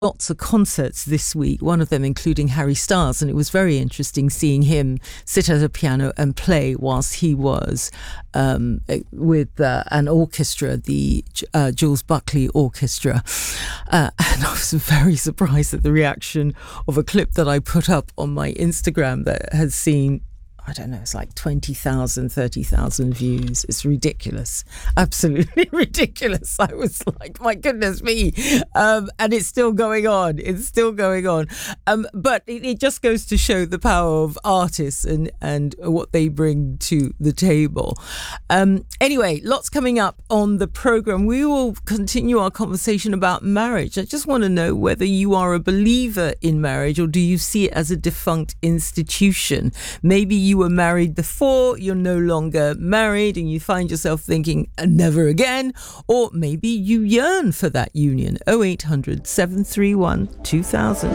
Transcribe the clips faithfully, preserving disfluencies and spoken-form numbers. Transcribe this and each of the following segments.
lots of concerts this week, one of them including Harry Styles, and it was very interesting seeing him sit at a piano and play whilst he was um, with uh, an orchestra, the uh, Jules Buckley Orchestra. Uh, and I was very surprised at the reaction of a clip that I put up on my Instagram that has seen, I don't know, it's like twenty thousand, thirty thousand views. It's ridiculous. Absolutely ridiculous. I was like, my goodness me. Um, and it's still going on. It's still going on. Um, but it, it just goes to show the power of artists and, and what they bring to the table. Um, anyway, lots coming up on the programme. We will continue our conversation about marriage. I just want to know whether you are a believer in marriage or do you see it as a defunct institution? Maybe you You were married before, you're no longer married, and you find yourself thinking, never again. Or maybe you yearn for that union. oh eight hundred, seven three one, two thousand.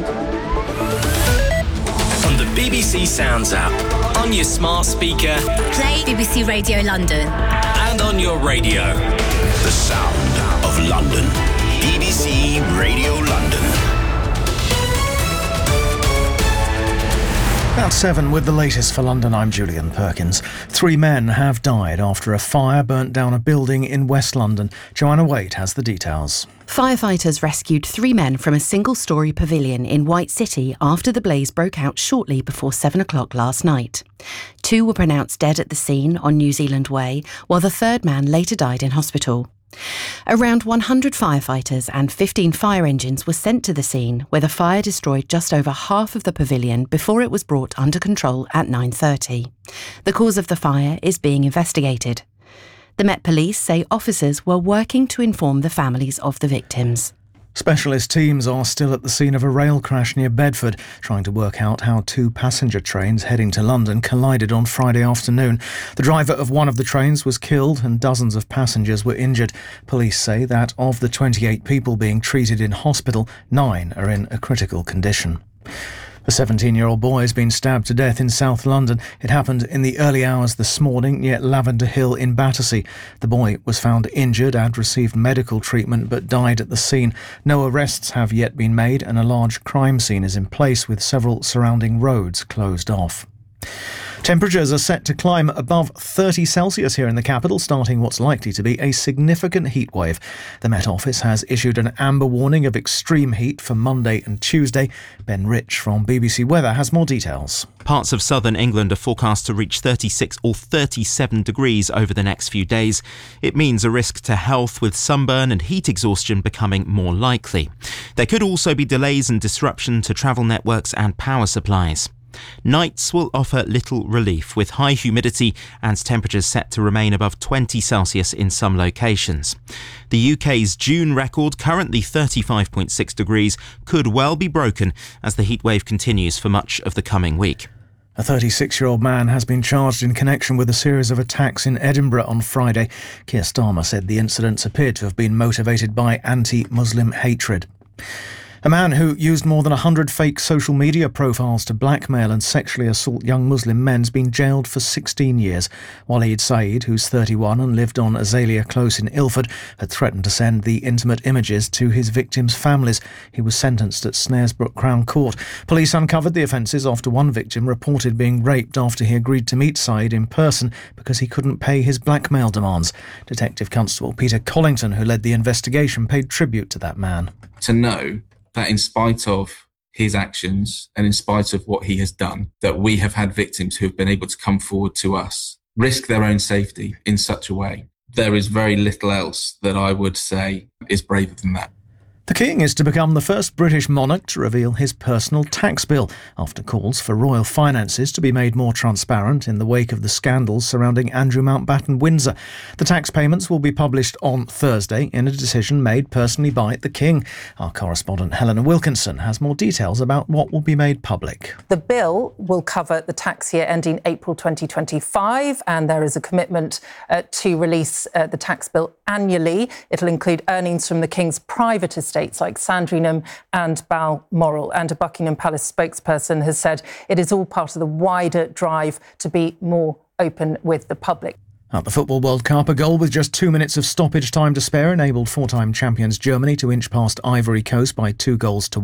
On the B B C Sounds app, on your smart speaker, play B B C Radio London. And on your radio. The sound of London. B B C Radio London. About seven with the latest for London, I'm Julian Perkins. Three men have died after a fire burnt down a building in West London. Joanna Wade has the details. Firefighters rescued three men from a single-storey pavilion in White City after the blaze broke out shortly before seven o'clock last night. Two were pronounced dead at the scene on New Zealand Way, while the third man later died in hospital. Around one hundred firefighters and fifteen fire engines were sent to the scene, where the fire destroyed just over half of the pavilion before it was brought under control at nine thirty. The cause of the fire is being investigated. The Met Police say officers were working to inform the families of the victims. Specialist teams are still at the scene of a rail crash near Bedford, trying to work out how two passenger trains heading to London collided on Friday afternoon. The driver of one of the trains was killed and dozens of passengers were injured. Police say that of the twenty-eight people being treated in hospital, nine are in a critical condition. A seventeen-year-old boy has been stabbed to death in South London. It happened in the early hours this morning near Lavender Hill in Battersea. The boy was found injured and received medical treatment but died at the scene. No arrests have yet been made and a large crime scene is in place with several surrounding roads closed off. Temperatures are set to climb above thirty Celsius here in the capital, starting what's likely to be a significant heat wave. The Met Office has issued an amber warning of extreme heat for Monday and Tuesday. Ben Rich from B B C Weather has more details. Parts of southern England are forecast to reach thirty-six or thirty-seven degrees over the next few days. It means a risk to health, with sunburn and heat exhaustion becoming more likely. There could also be delays and disruption to travel networks and power supplies. Nights will offer little relief, with high humidity and temperatures set to remain above twenty Celsius in some locations. The U K's June record, currently thirty-five point six degrees, could well be broken as the heatwave continues for much of the coming week. A thirty-six-year-old man has been charged in connection with a series of attacks in Edinburgh on Friday. Keir Starmer said the incidents appeared to have been motivated by anti-Muslim hatred. A man who used more than one hundred fake social media profiles to blackmail and sexually assault young Muslim men has been jailed for sixteen years. Waleed Saeed, who's thirty-one and lived on Azalea Close in Ilford, had threatened to send the intimate images to his victims' families. He was sentenced at Snaresbrook Crown Court. Police uncovered the offences after one victim reported being raped after he agreed to meet Saeed in person because he couldn't pay his blackmail demands. Detective Constable Peter Collington, who led the investigation, paid tribute to that man. To know that in spite of his actions and in spite of what he has done, that we have had victims who have been able to come forward to us, risk their own safety in such a way. There is very little else that I would say is braver than that. The King is to become the first British monarch to reveal his personal tax bill after calls for royal finances to be made more transparent in the wake of the scandals surrounding Andrew Mountbatten Windsor. The tax payments will be published on Thursday in a decision made personally by the King. Our correspondent Helena Wilkinson has more details about what will be made public. The bill will cover the tax year ending April twenty twenty-five, and there is a commitment uh, to release uh, the tax bill annually. It'll include earnings from the King's private estate like Sandringham and Balmoral. And a Buckingham Palace spokesperson has said it is all part of the wider drive to be more open with the public. At the Football World Cup, a goal with just two minutes of stoppage time to spare enabled four-time champions Germany to inch past Ivory Coast by two goals to